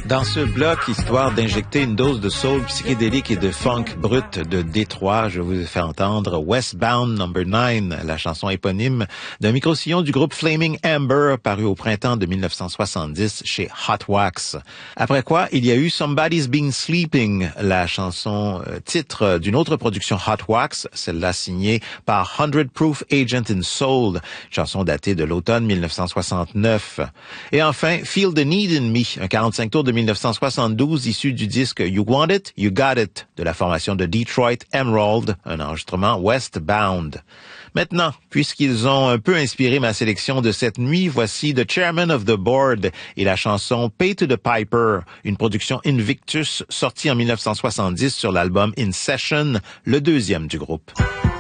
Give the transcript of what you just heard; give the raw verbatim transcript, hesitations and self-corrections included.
Dans ce bloc, histoire d'injecter une dose de soul psychédélique et de funk brut de Détroit, je vous ai fait entendre Westbound number nine, la chanson éponyme d'un micro-sillon du groupe Flaming Amber, paru au printemps de mille neuf cent soixante-dix chez Hot Wax. Après quoi, il y a eu Somebody's Been Sleeping, la chanson euh, titre d'une autre production Hot Wax, celle-là signée par Hundred Proof Agent in Soul, chanson datée de l'automne mille neuf cent soixante-neuf. Et enfin, Feel the Need in Me, un quarante-cinq tours de mille neuf cent soixante-douze issu du disque You Want It, You Got It de la formation de Detroit Emerald, un enregistrement Westbound. Maintenant, puisqu'ils ont un peu inspiré ma sélection de cette nuit, voici The Chairman of the Board et la chanson Pay to the Piper, une production Invictus sortie en mille neuf cent soixante-dix sur l'album In Session, le deuxième du groupe.